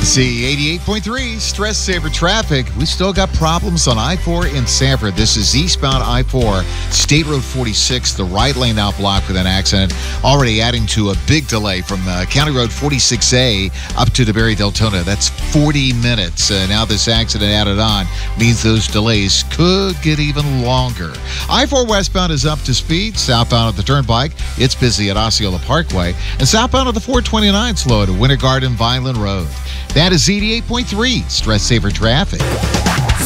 See, 88.3 Stress Saver Traffic. We still got problems on I-4 in Sanford. This is eastbound I-4, State Road 46, the right lane now blocked with an accident. Already adding to a big delay from County Road 46A up to the Barry Deltona. That's 40 minutes. Now this accident added on means those delays could get even longer. I-4 westbound is up to speed. Southbound at the Turnpike, it's busy at Osceola Parkway. And southbound at the 429 slow at Winter Garden Vineland Road. That is 88.3 Stress Saver Traffic.